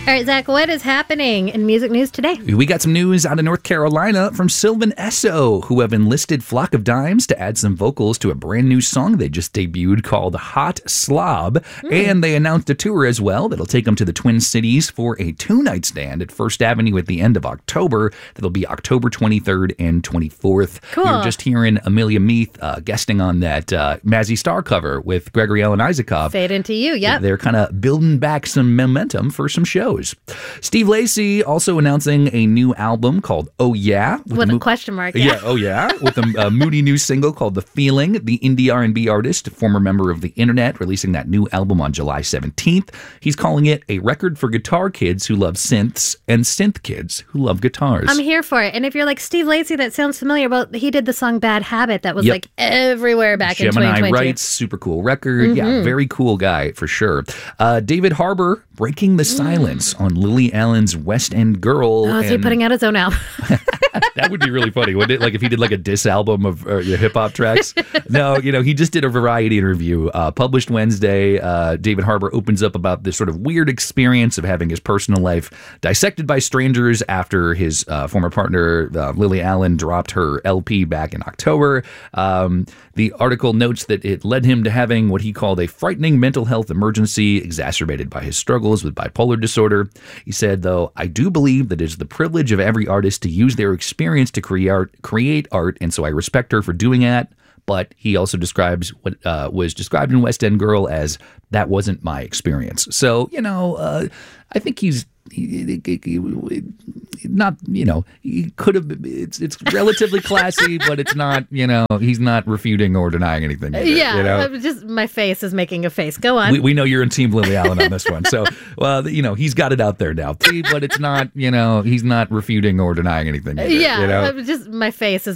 right, Zach, what is happening in music news today? We got some news out of North Carolina from Sylvan Esso, who have enlisted Flock of Dimes to add some vocals to a brand new song they just debuted called Hot Slob. And they announced a tour as well that'll take them to the Twin Cities for a 2-night stand at First Avenue at the end of October. That'll be October 23rd and 24th. Cool. We were just hearing Amelia Meath guesting on that Mazzy Star cover with Gregory Alan Isakov. Fade Into You, yep. They're kind of building back some momentum for some shows. Steve Lacy also announcing a new album called Oh Yeah. With a question mark. Yeah, Oh Yeah. With a moody new single called The Feeling. The indie R&B artist, former member of The Internet, releasing that new album on July 17th. He's calling it a record for guitar kids who love synths and synth kids who love guitars. I'm here for it. And if you're like, Steve Lacy, that sounds familiar, well, he did the song Bad Habit that was like everywhere back in 2022. Gemini Rights, super cool record. Yeah, very cool guy for sure. David Harbour breaking the silence on Lily Allen's West End Girl. Oh, is he putting out his own album? That would be really funny, wouldn't it? Like if he did like a diss album of hip hop tracks. No, he just did a Variety interview published Wednesday. David Harbour opens up about this sort of weird experience of having his personal life dissected by strangers after his former partner, Lily Allen, dropped her LP back in October. The article notes that it led him to having what he called a frightening mental health emergency exacerbated by his struggles with bipolar disorder. He said, though, I do believe that it is the privilege of every artist to use their experience to create art, and so I respect her for doing that. But he also describes what was described in West End Girl as that wasn't my experience. So, I think he's not, he could have, it's relatively classy, but it's not, he's not refuting or denying anything. Either, yeah, just my face is making a face. Go on. We know you're in Team Lily Allen on this one. So, well, he's got it out there now. But it's not, he's not refuting or denying anything. Either, just my face is